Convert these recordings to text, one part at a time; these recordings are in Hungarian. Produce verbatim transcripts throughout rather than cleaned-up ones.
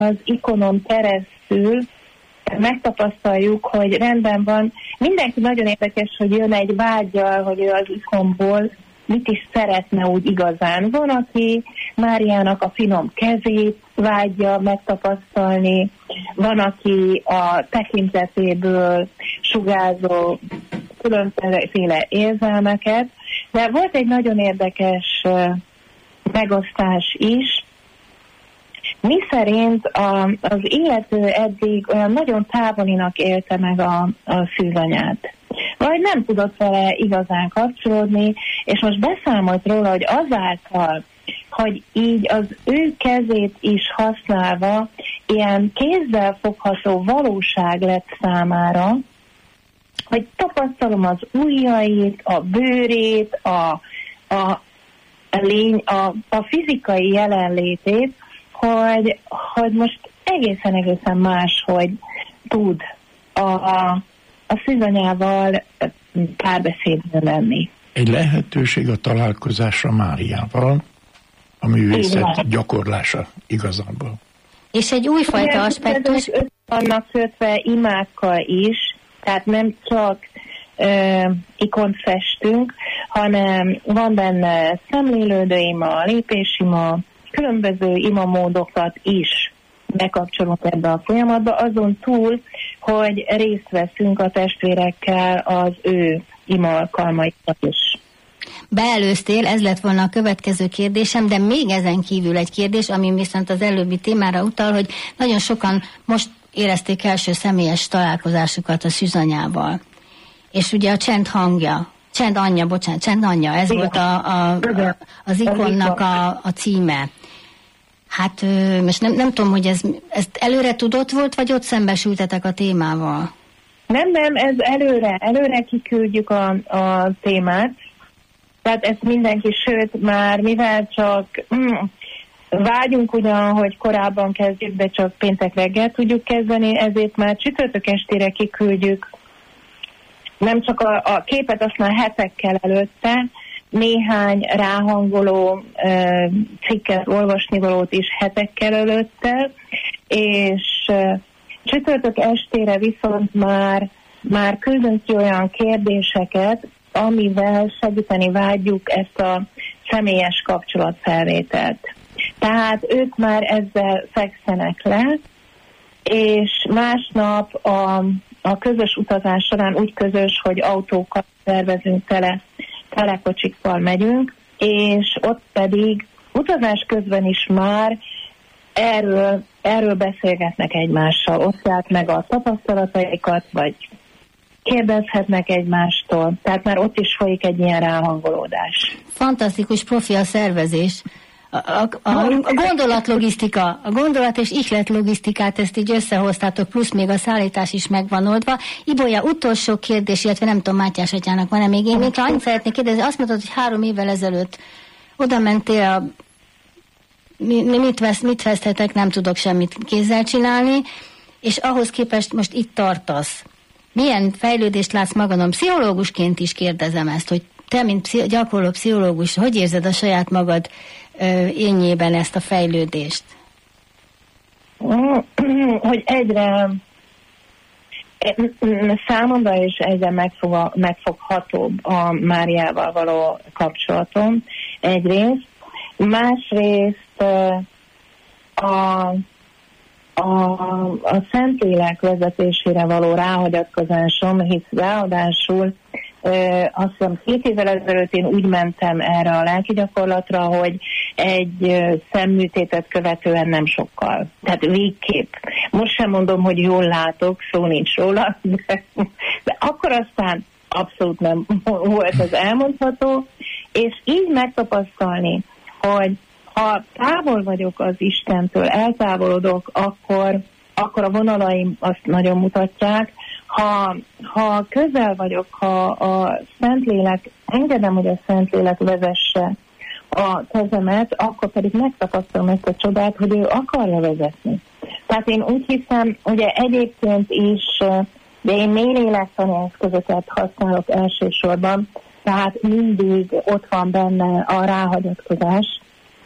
az ikonon keresztül megtapasztaljuk, hogy rendben van. Mindenki nagyon érdekes, hogy jön egy vággyal, hogy ő az ikonból mit is szeretne úgy igazán. Van, aki Máriának a finom kezét vágyja megtapasztalni, van, aki a tekintetéből sugárzó különféle érzelmeket, de volt egy nagyon érdekes megosztás is, mi szerint a, az illető eddig olyan nagyon távolinak élte meg a, a szűzanyát. Vagy nem tudott vele igazán kapcsolódni, és most beszámolt róla, hogy azáltal, hogy így az ő kezét is használva ilyen kézzel fogható valóság lett számára, hogy tapasztalom az ujjait, a bőrét, a, a, a, lény, a, a fizikai jelenlétét, hogy, hogy most egészen-egészen más, hogy tud a, a, a szűzanyával párbeszédben lenni. Egy lehetőség a találkozásra Máriával, a művészet gyakorlása igazából. És egy újfajta aspektus. Vannak kötve imákkal is, tehát nem csak uh, ikont festünk, hanem van benne szemlélődő ima, lépésima, különböző imamódokat is bekapcsolunk ebbe a folyamatba, azon túl, hogy részt veszünk a testvérekkel az ő ima alkalmaikat is. Beelőztél, ez lett volna a következő kérdésem, de még ezen kívül egy kérdés, ami viszont az előbbi témára utal, hogy nagyon sokan most érezték első személyes találkozásukat a szűzanyával. És ugye a csend hangja, csend anyja, bocsánat, csend anyja, ez igen. volt a, a, a, az ikonnak a, a címe. Hát most nem, nem tudom, hogy ez, ez előre tudott volt, vagy ott szembesültetek a témával? Nem, nem, ez előre, előre kiküldjük a, a témát. Tehát ezt mindenki, sőt már mivel csak mm, vágyunk ugyan, hogy korábban kezdjük, de csak péntek reggel tudjuk kezdeni, ezért már csütörtök estére kiküldjük. Nem csak a, a képet, azt már hetekkel előtte, néhány ráhangoló e, cikket, olvasnivalót is hetekkel előtte, és e, csütörtök estére viszont már, már küldünk ki olyan kérdéseket, amivel segíteni vágyjuk ezt a személyes kapcsolatfelvételt. Tehát ők már ezzel fekszenek le, és másnap a, a közös utazás során úgy közös, hogy autókat tervezünk tele, telekocsikkal megyünk, és ott pedig utazás közben is már erről, erről beszélgetnek egymással, osztják meg a tapasztalataikat, vagy kérdezhetnek egymástól, tehát már ott is folyik egy ilyen ráhangolódás. Fantasztikus profi a szervezés. A, a, a, a gondolatlogisztika, a gondolat és ihletlogisztikát ezt így összehoztátok, plusz még a szállítás is megvan oldva. Ibolya, utolsó kérdés, illetve nem tudom, Mátyás atyának van-e még. Én még annyit szeretnék kérdezni, azt mondtad, hogy három évvel ezelőtt oda mentél a mi, mit, vesz, mit veszthetek, nem tudok semmit kézzel csinálni, és ahhoz képest most itt tartasz. Milyen fejlődést látsz magadon? Pszichológusként is kérdezem ezt, hogy te, mint pszicho- gyakorló pszichológus, hogy érzed a saját magad ö, énjében ezt a fejlődést? Hogy egyre számomra is egyre megfog, megfoghatóbb a Máriával való kapcsolatom egyrészt. Másrészt a A, a Szentlélek vezetésére való ráhagyatkozásom, hisz ráadásul ö, azt hiszem két évvel ezelőtt én úgy mentem erre a lelki gyakorlatra, hogy egy ö, szemműtétet követően nem sokkal. Tehát végképp. Most sem mondom, hogy jól látok, szó nincs róla, de, de akkor aztán abszolút nem volt az elmondható, és így megtapasztalni, hogy ha távol vagyok az Istentől, eltávolodok, akkor, akkor a vonalaim azt nagyon mutatják. Ha, ha közel vagyok, ha a Szentlélek, engedem, hogy a Szentlélek vezesse a kezemet, akkor pedig megtapasztalom ezt a csodát, hogy ő akarja vezetni. Tehát én úgy hiszem, ugye egyébként is, de én mély lélektani eszközöket használok elsősorban, tehát mindig ott van benne a ráhagyatkozás,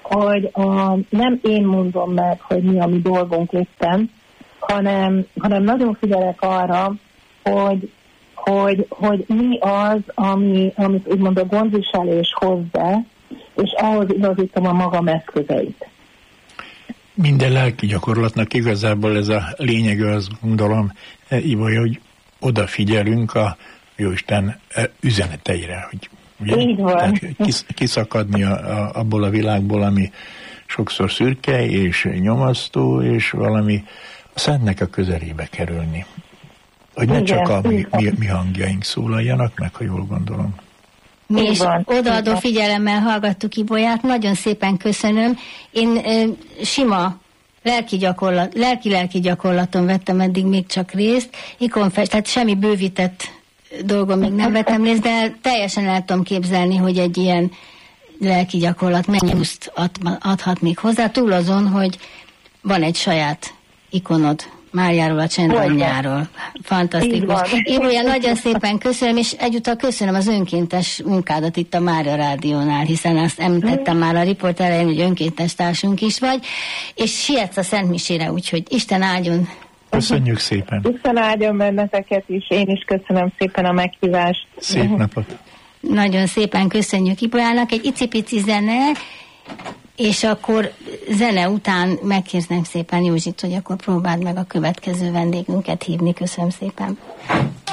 hogy a, nem én mondom meg, hogy mi a mi dolgunk éppen, hanem, hanem nagyon figyelek arra, hogy, hogy, hogy mi az, ami, amit úgymond a gondviselés hoz be, és ahhoz igazítom a magam eszközeit. Minden lelki gyakorlatnak igazából ez a lényege, azt gondolom, Ibolya, hogy odafigyelünk a Jóisten üzeneteire, hogy ugye, így van. Tehát kis, kiszakadni a, a, abból a világból, ami sokszor szürke és nyomasztó, és valami a Szentnek a közelébe kerülni. Hogy ne igen, csak a mi, mi, mi hangjaink szólaljanak meg, ha jól gondolom. Mi is odaadó figyelemmel hallgattuk Ibolyát, nagyon szépen köszönöm. Én e, sima lelki gyakorlat, lelki-lelki gyakorlaton vettem eddig még csak részt, ikonfest, tehát semmi bővített dolgon még nem vettem részt, de teljesen el tudom képzelni, hogy egy ilyen lelki gyakorlat mennyi pluszt ad, adhat még hozzá, túl azon, hogy van egy saját ikonod Máriáról, a csendanyjáról. Fantasztikus. Ibolya, nagyon szépen köszönöm, és egyúttal köszönöm az önkéntes munkádat itt a Mária Rádiónál, hiszen azt említettem már a riport elején, hogy önkéntes társunk is vagy, és sietsz a Szent Misére, úgyhogy Isten áldjon. Köszönjük szépen. Isten áldjon benneteket is, én is köszönöm szépen a meghívást. Szép napot. Nagyon szépen köszönjük Ibolyának, egy icipici zene, és akkor zene után megkérném szépen Józsit, hogy akkor próbáld meg a következő vendégünket hívni. Köszönöm szépen.